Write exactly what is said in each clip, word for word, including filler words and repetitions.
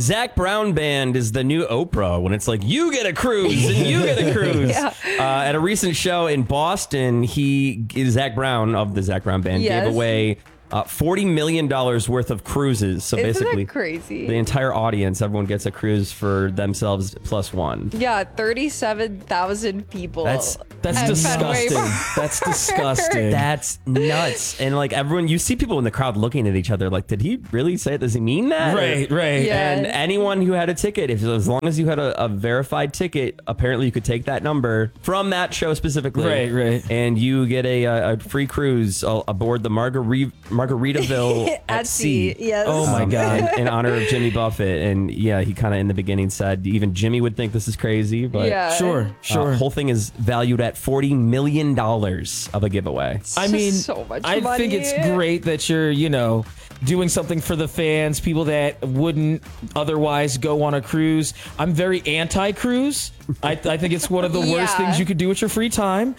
Zac Brown Band is the new Oprah when it's like, you get a cruise and you get a cruise. yeah. uh, at a recent show in Boston, he, Zac Brown of the Zac Brown Band, yes. gave away Uh, forty million dollars worth of cruises. So Isn't basically, that crazy? The entire audience, everyone gets a cruise for themselves plus one. Yeah, thirty-seven thousand people. That's that's disgusting. That's disgusting. That's nuts. And like everyone, you see people in the crowd looking at each other like, did he really say it? Does he mean that? Right, right. Yes. And anyone who had a ticket, if as long as you had a, a verified ticket, apparently you could take that number from that show specifically. Right, right. And you get a, a free cruise aboard the Margarita. Margaritaville at, at sea. sea. Yes. Oh my God. In, in honor of Jimmy Buffett. And yeah, he kind of in the beginning said even Jimmy would think this is crazy. But yeah. Sure, sure. The uh, whole thing is valued at forty million dollars of a giveaway. It's I mean, so much I money. think it's great that you're, you know, doing something for the fans, people that wouldn't otherwise go on a cruise. I'm very anti-cruise. I, I think it's one of the yeah. worst things you could do with your free time.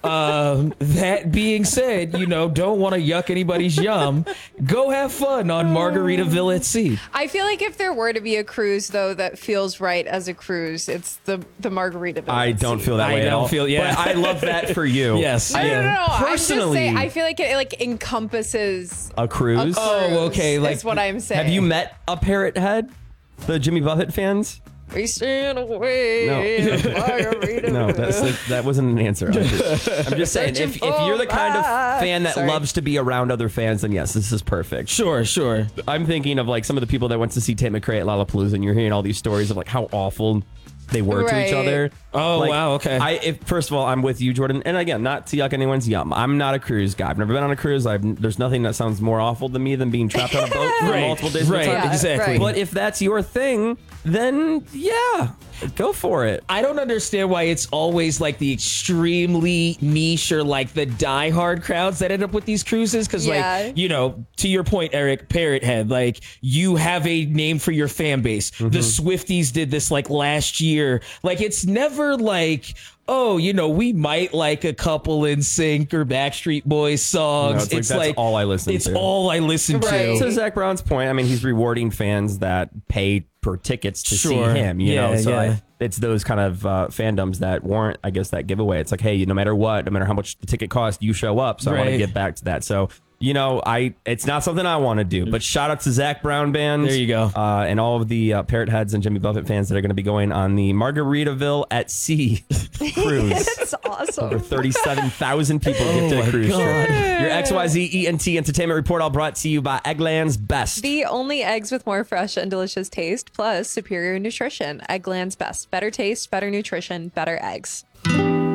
Um, that being said, you know, don't want to yuck anybody's yum. Go have fun on Margaritaville at sea. I feel like if there were to be a cruise, though, that feels right as a cruise, it's the the Margaritaville. I at don't sea. feel that I way at don't all. feel- yeah. But I love that for you. Yes. No, no, no, no. I'm Personally, just saying, I feel like it like encompasses a cruise. a cruise. Oh, okay, like- that's what I'm saying. Have you met a parrot head? The Jimmy Buffett fans? We stand away. No. Margaritaville. No, that's the, that wasn't an answer. I'm just, I'm just saying, if, if you're the kind of fan that Sorry. loves to be around other fans, then yes, this is perfect. Sure, sure. I'm thinking of like some of the people that went to see Tate McRae at Lollapalooza, and you're hearing all these stories of like how awful they were to each Right. other. Oh, Like, wow, okay. I, if, first of all, I'm with you, Jordan. And again, not to yuck anyone's yum. I'm not a cruise guy. I've never been on a cruise. I've, there's nothing that sounds more awful to me than being trapped on a boat for Right, multiple days. right, at a time. Yeah, exactly. right. But if that's your thing, then yeah, go for it. I don't understand why it's always like the extremely niche or like the diehard crowds that end up with these cruises. Because Yeah. like, you know, to your point, Eric, Parrot Head, like you have a name for your fan base. Mm-hmm. The Swifties did this like last year. Like it's never like, oh, you know, we might like a couple in sync or Backstreet Boys songs. No, it's like, that's all I listen it's to. all I listen Right. to. To Zac Brown's point, I mean, he's rewarding fans that pay for tickets to Sure. see him. You Yeah, know, so yeah. I, it's those kind of uh, fandoms that warrant, I guess, that giveaway. It's like, hey, no matter what, no matter how much the ticket costs, you show up. So I want to Right. get back to that. So. You know, I it's not something I want to do, but shout out to Zac Brown Band. There you go. Uh, and all of the uh, Parrot Heads and Jimmy Buffett fans that are going to be going on the Margaritaville at Sea cruise. That's Over awesome. thirty-seven thousand people Oh get to my a cruise God. trip. Your X Y Z E N T Entertainment Report all brought to you by Eggland's Best. The only eggs with more fresh and delicious taste, plus superior nutrition. Eggland's Best. Better taste, better nutrition, better eggs.